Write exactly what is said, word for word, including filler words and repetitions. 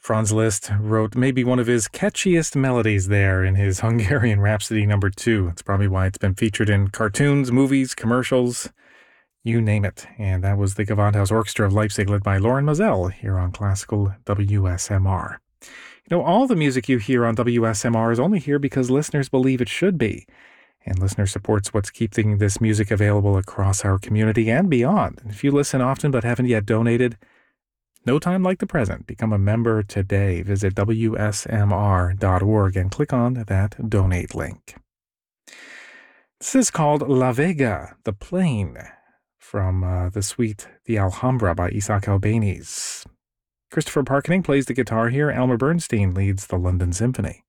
Franz Liszt wrote maybe one of his catchiest melodies there in his Hungarian Rhapsody number two. It's probably why it's been featured in cartoons, movies, commercials, you name it. And that was the Gewandhaus Orchestra of Leipzig, led by Loren Moselle here on Classical W S M R. You know, all the music you hear on W S M R is only here because listeners believe it should be. And listener support's what's keeping this music available across our community and beyond. And if you listen often but haven't yet donated, no time like the present. Become a member today. Visit W S M R dot org and click on that donate link. This is called La Vega, the Plain, from uh, the suite The Alhambra by Isaac Albéniz. Christopher Parkening plays the guitar here. Elmer Bernstein leads the London Symphony.